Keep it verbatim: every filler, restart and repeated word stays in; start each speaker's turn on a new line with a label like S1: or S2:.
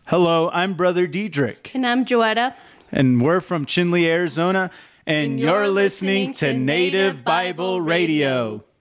S1: Hello, I'm Brother Diedrich.
S2: And I'm Joetta.
S1: And we're from Chinle, Arizona. And,
S2: And
S1: you're,
S2: you're
S1: listening,
S2: listening
S1: to
S2: to
S1: Native
S2: Native
S1: Bible
S2: Bible
S1: Radio.
S2: Radio.